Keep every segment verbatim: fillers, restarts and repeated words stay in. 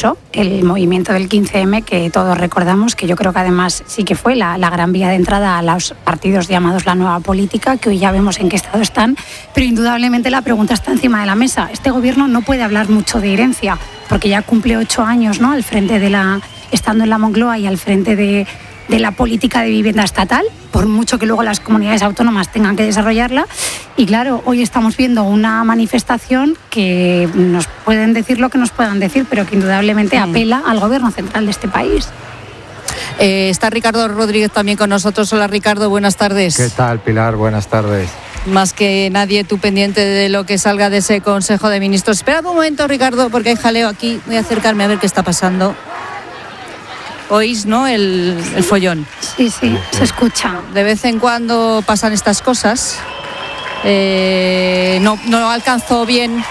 impulsó el movimiento del quince eme, que todos recordamos, que yo creo que además sí que fue la, la gran vía de entrada a los partidos llamados la nueva política, que hoy ya vemos en qué estado están, pero indudablemente la pregunta está encima de la mesa. Este gobierno no puede hablar mucho de herencia, porque ya cumple ocho años, ¿no?, al frente de la, estando en la Moncloa y al frente de, de la política de vivienda estatal, por mucho que luego las comunidades autónomas tengan que desarrollarla. Y claro, hoy estamos viendo una manifestación que nos pueden decir lo que nos puedan decir, pero que indudablemente mm. apela al gobierno central de este país. Eh, está Ricardo Rodríguez también con nosotros. Hola, Ricardo, buenas tardes. ¿Qué tal, Pilar? Buenas tardes. Más que nadie, tú pendiente de lo que salga de ese Consejo de Ministros. Espera un momento, Ricardo, porque hay jaleo aquí. Voy a acercarme a ver qué está pasando. Oís, ¿no?, el, el follón. Sí, sí, se escucha. De vez en cuando pasan estas cosas. Eh, no, no alcanzo bien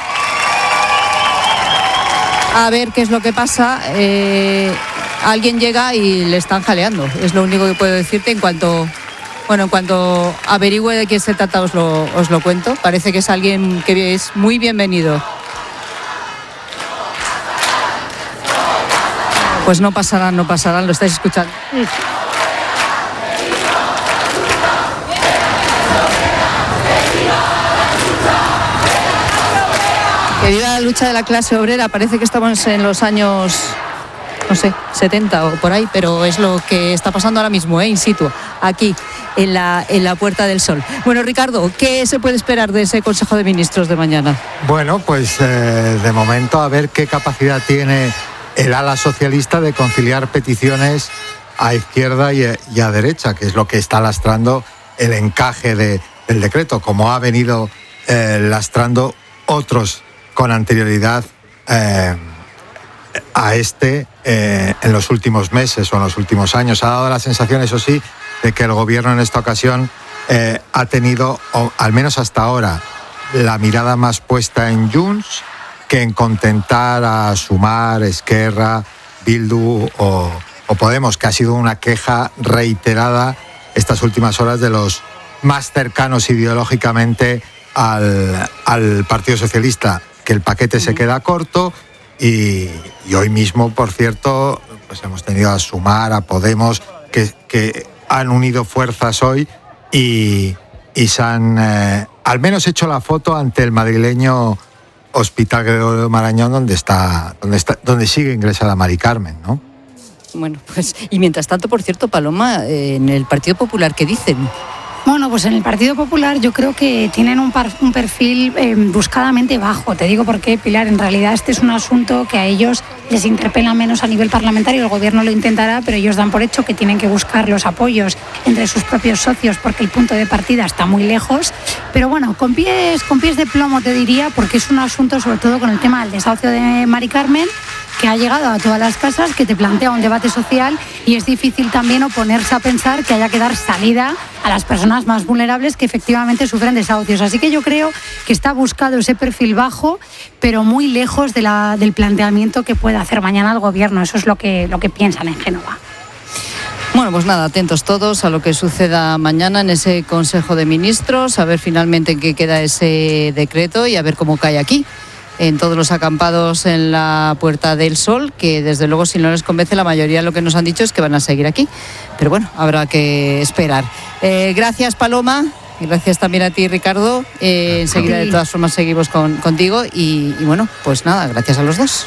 a ver qué es lo que pasa. Eh, alguien llega y le están jaleando. Es lo único que puedo decirte. En cuanto, bueno, en cuanto averigüe de quién se trata, os lo, os lo cuento. Parece que es alguien que es muy bienvenido. Pues no pasarán, no pasarán, lo estáis escuchando. Sí. Que viva la lucha de la clase obrera. Parece que estamos en los años, no sé, setenta o por ahí, pero es lo que está pasando ahora mismo, ¿eh? In situ, aquí, en la, en la Puerta del Sol. Bueno, Ricardo, ¿qué se puede esperar de ese Consejo de Ministros de mañana? Bueno, pues eh, de momento a ver qué capacidad tiene el ala socialista de conciliar peticiones a izquierda y, y a derecha, que es lo que está lastrando el encaje de, del decreto, como ha venido eh, lastrando otros con anterioridad eh, a este eh, en los últimos meses o en los últimos años. Ha dado la sensación, eso sí, de que el gobierno en esta ocasión eh, ha tenido, o al menos hasta ahora, la mirada más puesta en Junts que en contentar a Sumar, Esquerra, Bildu o, o Podemos, que ha sido una queja reiterada estas últimas horas de los más cercanos ideológicamente al, al Partido Socialista, que el paquete se queda corto y, y hoy mismo, por cierto, pues hemos tenido a Sumar, a Podemos, que, que han unido fuerzas hoy y, y se han eh, al menos hecho la foto ante el madrileño Hospital Gregorio Marañón, donde está, donde está, donde sigue ingresada Mari Carmen, ¿no? Bueno, pues, y mientras tanto, por cierto, Paloma, eh, en el Partido Popular, ¿qué dicen? Bueno, pues en el Partido Popular yo creo que tienen un, par, un perfil eh, buscadamente bajo. Te digo por qué, Pilar. En realidad este es un asunto que a ellos les interpela menos a nivel parlamentario. El gobierno lo intentará, pero ellos dan por hecho que tienen que buscar los apoyos entre sus propios socios porque el punto de partida está muy lejos. Pero bueno, con pies, con pies de plomo te diría, porque es un asunto sobre todo con el tema del desahucio de Mari Carmen, que ha llegado a todas las casas, que te plantea un debate social y es difícil también oponerse a pensar que haya que dar salida a las personas más vulnerables que efectivamente sufren desahucios. Así que yo creo que está buscado ese perfil bajo, pero muy lejos de la, del planteamiento que pueda hacer mañana el gobierno. Eso es lo que, lo que piensan en Génova. Bueno, pues nada, atentos todos a lo que suceda mañana en ese Consejo de Ministros, a ver finalmente en qué queda ese decreto y a ver cómo cae aquí, en todos los acampados en la Puerta del Sol, que desde luego si no les convence, la mayoría de lo que nos han dicho es que van a seguir aquí. Pero bueno, habrá que esperar. Eh, gracias, Paloma. Y gracias también a ti, Ricardo. Eh, enseguida, de todas formas, seguimos con, contigo. Y, y bueno, pues nada, gracias a los dos.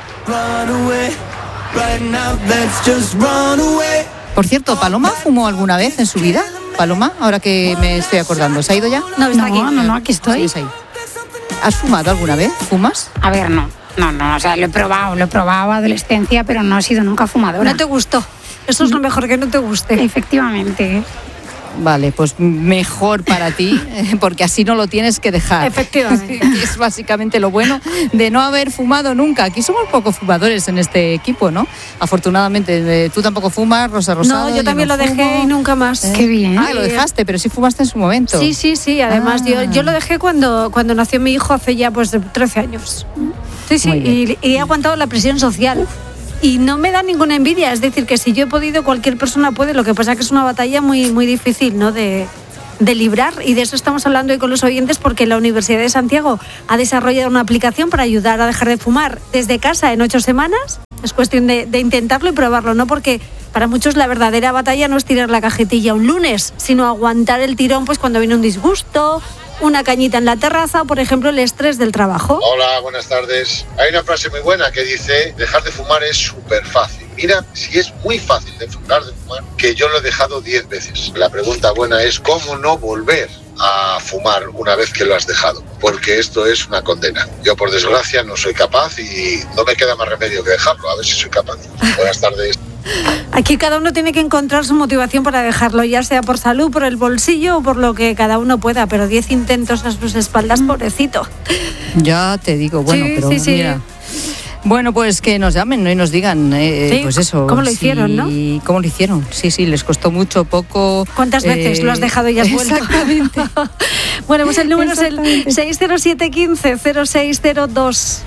Por cierto, ¿Paloma fumó alguna vez en su vida? Paloma, ahora que me estoy acordando, ¿se ha ido ya? No, está aquí. No, no, no, aquí estoy. Sí, ¿has fumado alguna vez? ¿Fumas? A ver, no. No, no, o sea, lo he probado, lo he probado adolescencia, pero no he sido nunca fumadora. ¿No te gustó? Eso es lo mejor, que no te guste. Efectivamente. Vale, pues mejor para ti, porque así no lo tienes que dejar. Efectivamente. Que es básicamente lo bueno de no haber fumado nunca. Aquí somos poco fumadores en este equipo, ¿no? Afortunadamente, tú tampoco fumas, Rosa Rosado. No, yo también yo no lo dejé fumo. y nunca más. ¿Eh? Qué bien. Ah, lo dejaste, pero sí fumaste en su momento. Sí, sí, sí. Además, Ah. yo, yo lo dejé cuando, cuando nació mi hijo hace ya pues trece años. Sí, sí, y, y he aguantado la presión social. Y no me da ninguna envidia, es decir, que si yo he podido, cualquier persona puede. Lo que pasa es que es una batalla muy, muy difícil, ¿no?, de, de librar, y de eso estamos hablando hoy con los oyentes, porque la Universidad de Santiago ha desarrollado una aplicación para ayudar a dejar de fumar desde casa en ocho semanas. Es cuestión de, de intentarlo y probarlo, ¿no? Porque para muchos la verdadera batalla no es tirar la cajetilla un lunes, sino aguantar el tirón pues cuando viene un disgusto, una cañita en la terraza o, por ejemplo, el estrés del trabajo. Hola, buenas tardes. Hay una frase muy buena que dice: dejar de fumar es súper fácil. Mira, si es muy fácil de dejar de fumar, que yo lo he dejado diez veces. La pregunta buena es ¿cómo no volver a fumar una vez que lo has dejado? Porque esto es una condena. Yo, por desgracia, no soy capaz y no me queda más remedio que dejarlo. A ver si soy capaz. Buenas tardes. Aquí cada uno tiene que encontrar su motivación para dejarlo, ya sea por salud, por el bolsillo o por lo que cada uno pueda, pero diez intentos a sus espaldas, pobrecito. Ya te digo, bueno, sí, pero sí, sí. mira... Bueno, pues que nos llamen, ¿no? Y nos digan, eh, sí, pues eso. ¿cómo lo si, hicieron, no? ¿Cómo lo hicieron? Sí, sí, les costó mucho, poco. ¿Cuántas eh, veces lo has dejado y has vuelto? Exactamente. Bueno, pues el número es el seis cero siete uno cinco cero seis cero dos.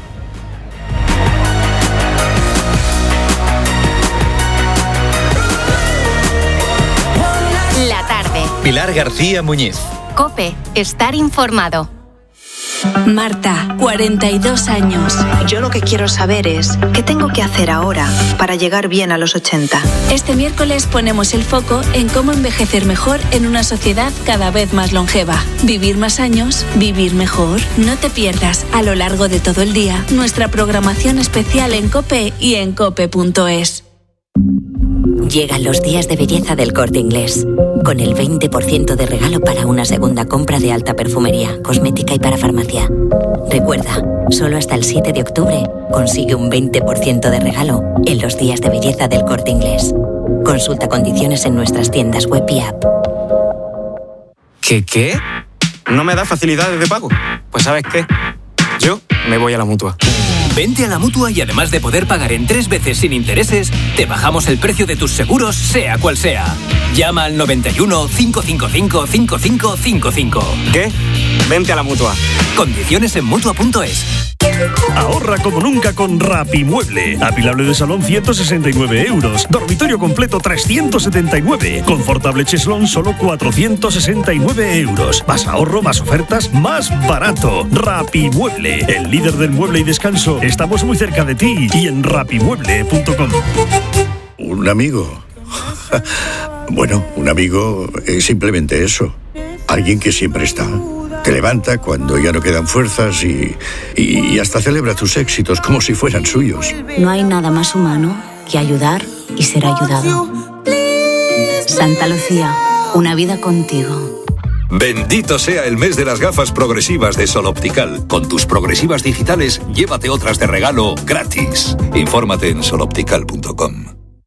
La tarde. Pilar García Muñiz. COPE. Estar informado. Marta, cuarenta y dos años. Yo lo que quiero saber es qué tengo que hacer ahora para llegar bien a los ochenta. Este miércoles ponemos el foco en cómo envejecer mejor en una sociedad cada vez más longeva. Vivir más años, vivir mejor. No te pierdas a lo largo de todo el día nuestra programación especial en COPE y en cope punto es. Llegan los días de belleza del Corte Inglés, con el veinte por ciento de regalo para una segunda compra de alta perfumería, cosmética y para farmacia. Recuerda, solo hasta el siete de octubre consigue un veinte por ciento de regalo en los días de belleza del Corte Inglés. Consulta condiciones en nuestras tiendas web y app. ¿Qué qué? ¿No me da facilidades de pago? Pues ¿sabes qué? Yo me voy a la Mutua. Vente a la Mutua y además de poder pagar en tres veces sin intereses, te bajamos el precio de tus seguros, sea cual sea. Llama al noventa y uno, cinco cinco cinco, cinco cinco cinco cinco. ¿Qué? Vente a la Mutua. Condiciones en mutua punto es. Ahorra como nunca con Rapimueble. Apilable de salón ciento sesenta y nueve euros. Dormitorio completo trescientos setenta y nueve. Confortable cheslón solo cuatrocientos sesenta y nueve euros. Más ahorro, más ofertas, más barato. Rapimueble, el líder del mueble y descanso. Estamos muy cerca de ti y en rapimueble punto com. Un amigo. Bueno, un amigo es simplemente eso. Alguien que siempre está. Te levanta cuando ya no quedan fuerzas y, y, y hasta celebra tus éxitos como si fueran suyos. No hay nada más humano que ayudar y ser ayudado. Santa Lucía, una vida contigo. Bendito sea el mes de las gafas progresivas de Sol Optical. Con tus progresivas digitales, llévate otras de regalo gratis. Infórmate en sol optical punto com.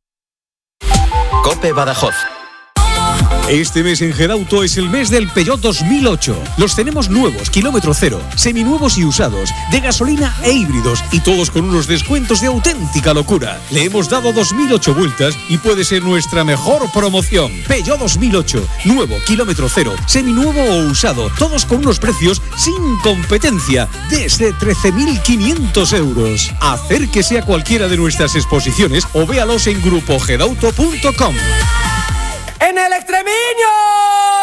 COPE Badajoz. Este mes en Gerauto es el mes del Peugeot dos mil ocho. Los tenemos nuevos, kilómetro cero, seminuevos y usados, de gasolina e híbridos, y todos con unos descuentos de auténtica locura. Le hemos dado dos mil ocho vueltas y puede ser nuestra mejor promoción. Peugeot dos mil ocho, nuevo, kilómetro cero, seminuevo o usado, todos con unos precios sin competencia, desde trece mil quinientos euros. Acérquese a cualquiera de nuestras exposiciones o véalos en grupo gerauto punto com. ¡En el extremeño!